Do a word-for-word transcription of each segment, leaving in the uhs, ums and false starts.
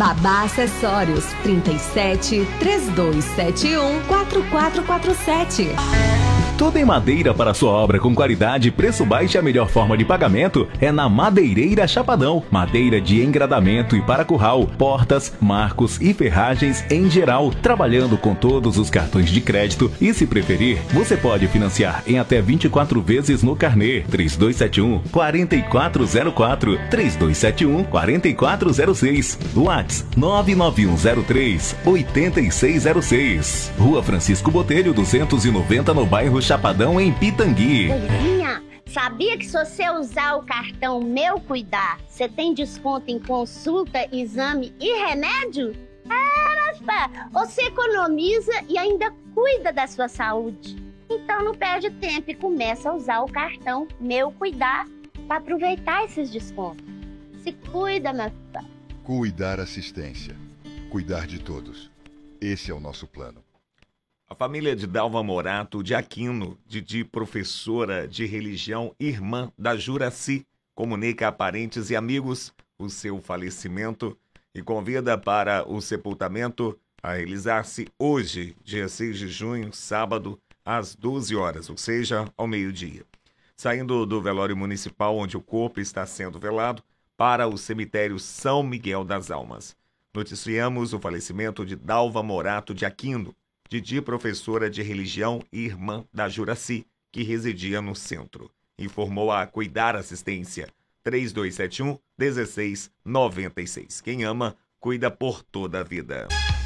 Babá Acessórios, trinta e sete, três dois sete um, quatro quatro quatro sete. Tudo em madeira para sua obra com qualidade, preço baixo e a melhor forma de pagamento é na Madeireira Chapadão. Madeira de engradamento e para curral, portas, marcos e ferragens em geral, trabalhando com todos os cartões de crédito e, se preferir, você pode financiar em até vinte e quatro vezes no carnê. três dois sete um, quatro quatro zero quatro, três dois sete um, quatro quatro zero seis, WhatsApp nove nove um zero três, oito seis zero seis. Rua Francisco Botelho duzentos e noventa, no bairro Chapadão, em Pitangui. Coisinha, sabia que se você usar o cartão Meu Cuidar, você tem desconto em consulta, exame e remédio? Caramba! Você economiza e ainda cuida da sua saúde. Então não perde tempo e começa a usar o cartão Meu Cuidar para aproveitar esses descontos. Se cuida, meu filho. Cuidar Assistência. Cuidar de todos. Esse é o nosso plano. A família de Dalva Morato de Aquino, Didi, professora de religião, irmã da Juraci, comunica a parentes e amigos o seu falecimento e convida para o sepultamento a realizar-se hoje, dia seis de junho, sábado, às doze horas, ou seja, ao meio-dia. Saindo do velório municipal, onde o corpo está sendo velado, para o cemitério São Miguel das Almas. Noticiamos o falecimento de Dalva Morato de Aquino, Didi, professora de religião e irmã da Juraci, que residia no centro. Informou a Cuidar Assistência, três dois sete um, um seis nove seis. Quem ama, cuida por toda a vida.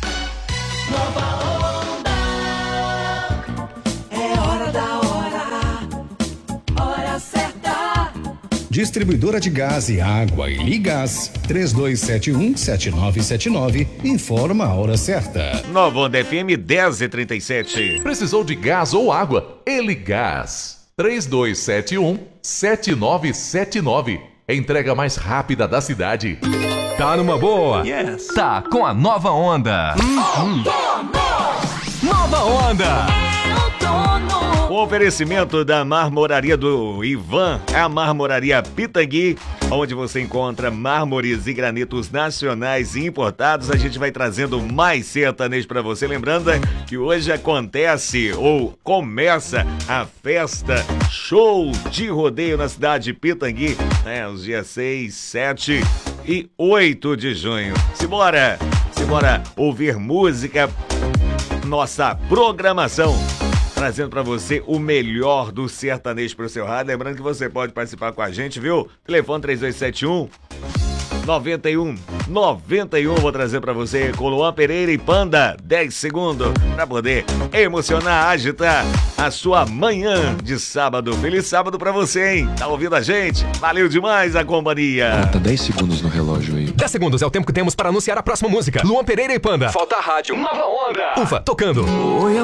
Nova Onda. É hora da hora. Hora certa. Distribuidora de gás e água e Ligás, três dois sete um, sete nove sete nove, informa a hora certa. Nova Onda F M dez e trinta e sete. Precisou de gás ou água? Eligás, três dois sete um, sete nove sete nove. Entrega mais rápida da cidade. Tá numa boa? Yes. Tá com a Nova Onda. Hum, hum. Nova Onda. O oferecimento da Marmoraria do Ivan é a Marmoraria Pitangui, onde você encontra mármores e granitos nacionais e importados. A gente vai trazendo mais sertanejo para você. Lembrando que hoje acontece ou começa a festa show de rodeio na cidade de Pitangui, né? Os dias seis, sete e oito de junho. Simbora, simbora ouvir música, nossa programação, trazendo pra você o melhor do sertanejo pro seu rádio. Lembrando que você pode participar com a gente, viu? Telefone três dois sete um, nove um nove um. Vou trazer pra você com Luan Pereira e Panda. dez segundos pra poder emocionar, agitar a sua manhã de sábado. Feliz sábado pra você, hein? Tá ouvindo a gente? Valeu demais a companhia. Falta dez segundos no relógio aí. dez segundos é o tempo que temos para anunciar a próxima música. Luan Pereira e Panda. Falta a rádio. Nova Onda. Ufa, tocando. Oi,